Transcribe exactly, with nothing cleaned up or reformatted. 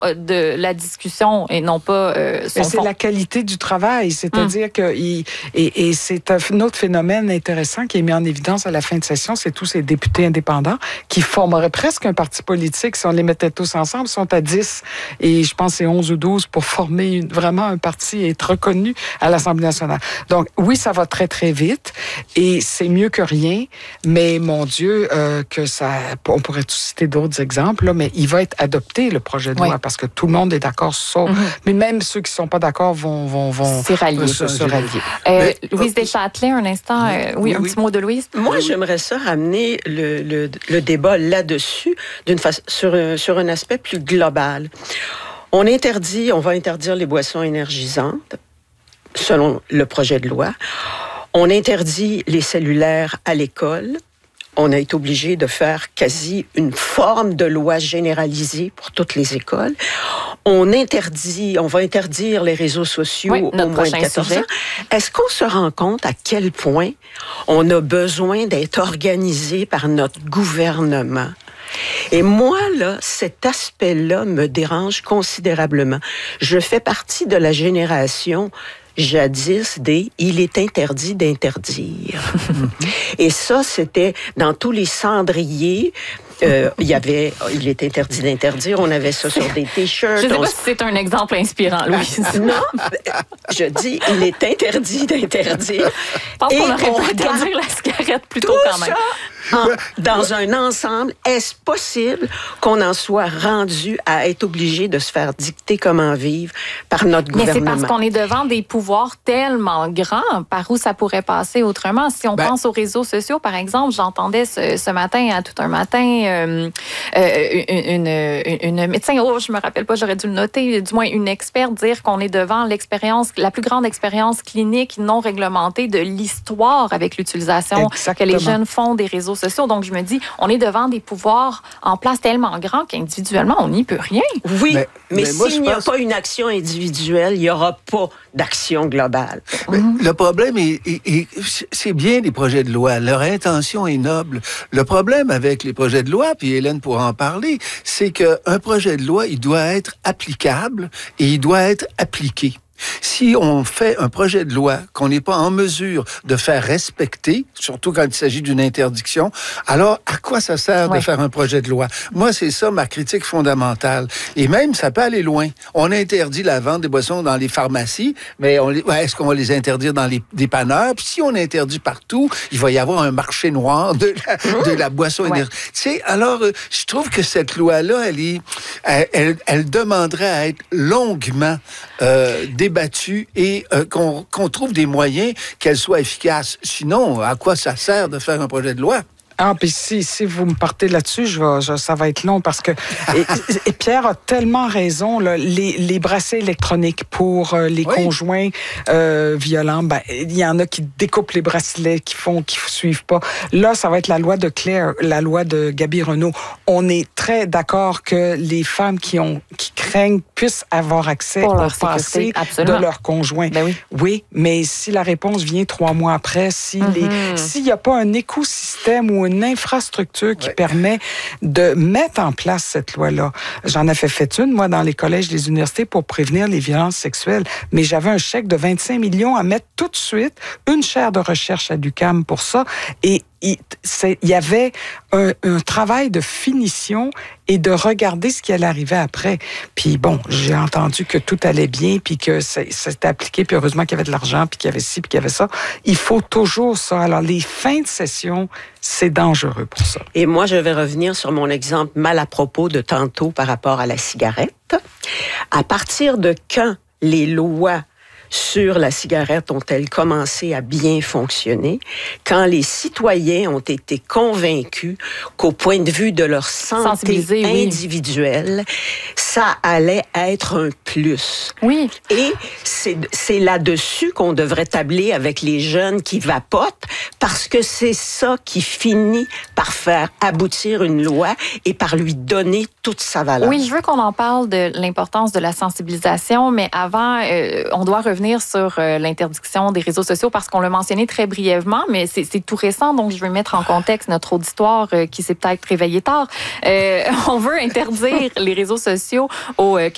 de la discussion et non pas euh, son c'est fond. la qualité du travail, c'est-à-dire hum. que il, et, et c'est un autre phénomène intéressant qui est mis en évidence à la fin de session, c'est tous ces députés indépendants qui formeraient presque un parti politique si on les mettait tous ensemble. Ils sont à dix et je pense que c'est onze ou douze pour former une, vraiment un parti et être reconnu à l'Assemblée nationale. Donc oui, ça va très très vite et c'est mieux que rien, mais mon Dieu, euh, que ça, on pourrait tout citer d'autres exemples, là, mais il va être adopté le projet de loi. Oui. Parce que tout le monde est d'accord sur ça. Mm-hmm. Mais même ceux qui ne sont pas d'accord vont, vont, vont se rallier. Se, se rallier. Euh, Mais, Louise Deschâtelet, un instant. Euh, oui, oui, un oui. petit mot de Louise. Moi, oui. j'aimerais ça ramener le, le, le débat là-dessus d'une façon, sur, un, sur un aspect plus global. On interdit, on va interdire les boissons énergisantes, selon le projet de loi. On interdit les cellulaires à l'école. On a été obligé de faire quasi une forme de loi généralisée pour toutes les écoles. On interdit, on va interdire les réseaux sociaux oui, au moins de quatorze sujet. ans. Est-ce qu'on se rend compte à quel point on a besoin d'être organisé par notre gouvernement? Et moi, là, cet aspect-là me dérange considérablement. Je fais partie de la génération jadis des « il est interdit d'interdire ». Et ça, c'était dans tous les cendriers. Euh, il y avait « il est interdit d'interdire », on avait ça sur des t-shirts. Je ne sais on... pas si c'est un exemple inspirant, Louise. Non, je dis « il est interdit d'interdire ». Je pense qu'on aurait pu interdire la cigarette plutôt quand même. En, dans un ensemble, est-ce possible qu'on en soit rendu à être obligé de se faire dicter comment vivre par notre Mais gouvernement? Mais c'est parce qu'on est devant des pouvoirs tellement grands, par où ça pourrait passer autrement. Si on ben, pense aux réseaux sociaux, par exemple, j'entendais ce, ce matin, à tout un matin, euh, euh, une, une, une médecin, oh, je me rappelle pas, j'aurais dû le noter, du moins une experte dire qu'on est devant l'expérience, la plus grande expérience clinique non réglementée de l'histoire avec l'utilisation Exactement. que les jeunes font des réseaux sociaux. Donc, je me dis, on est devant des pouvoirs en place tellement grands qu'individuellement, on n'y peut rien. Oui, mais, mais, mais s'il n'y pense... a pas une action individuelle, il n'y aura pas d'action globale. Mm-hmm. Le problème, est, est, est, c'est bien les projets de loi. Leur intention est noble. Le problème avec les projets de loi, puis Hélène pourra en parler, c'est qu'un projet de loi, il doit être applicable et il doit être appliqué. Si on fait un projet de loi qu'on n'est pas en mesure de faire respecter, surtout quand il s'agit d'une interdiction, alors à quoi ça sert ouais. de faire un projet de loi? Moi, c'est ça ma critique fondamentale. Et même, ça peut aller loin. On interdit la vente des boissons dans les pharmacies, mais on les, ouais, est-ce qu'on va les interdire dans les dépanneurs? Puis si on interdit partout, il va y avoir un marché noir de la, de la boisson ouais. énergétique. Tu sais, alors, euh, je trouve que cette loi-là, elle, est, elle, elle, elle demanderait à être longuement euh, débattue et euh, qu'on, qu'on trouve des moyens qu'elle soit efficace. Sinon, à quoi ça sert de faire un projet de loi? Ah, puis si, si vous me partez là-dessus, je vais, je, ça va être long parce que et, et Pierre a tellement raison. Là, les, les bracelets électroniques pour euh, les oui. conjoints euh, violents, ben il y en a qui découpent les bracelets, qui font, qui suivent pas. Là, ça va être la loi de Claire, la loi de Gaby Renaud. On est très d'accord que les femmes qui ont, qui craignent puissent avoir accès pour au leur passé Absolument. de leur conjoint. Ben oui. oui, mais si la réponse vient trois mois après, si mm-hmm. les, s'il n'y a pas un écosystème ou une infrastructure qui ouais. permet de mettre en place cette loi-là. J'en ai fait, fait une, moi, dans les collèges et les universités pour prévenir les violences sexuelles, mais j'avais un chèque de vingt-cinq millions à mettre tout de suite, une chaire de recherche à l'UQAM pour ça, et il, c'est, il y avait un, un travail de finition et de regarder ce qui allait arriver après. Puis bon, j'ai entendu que tout allait bien, puis que c'était appliqué, puis heureusement qu'il y avait de l'argent, puis qu'il y avait ci, puis qu'il y avait ça. Il faut toujours ça. Alors, les fins de session, c'est dangereux pour ça. Et moi, je vais revenir sur mon exemple mal à propos de tantôt par rapport à la cigarette. À partir de quand les lois sur la cigarette ont-elles commencé à bien fonctionner quand les citoyens ont été convaincus qu'au point de vue de leur santé individuelle, oui. ça allait être un plus. Oui. Et c'est, c'est là-dessus qu'on devrait tabler avec les jeunes qui vapotent parce que c'est ça qui finit par faire aboutir une loi et par lui donner toute sa valeur. Oui, je veux qu'on en parle de l'importance de la sensibilisation, mais avant, euh, on doit revenir sur euh, l'interdiction des réseaux sociaux parce qu'on l'a mentionné très brièvement, mais c'est, c'est tout récent, donc je vais mettre en contexte notre auditoire euh, qui s'est peut-être réveillé tard. Euh, on veut interdire les réseaux sociaux au euh,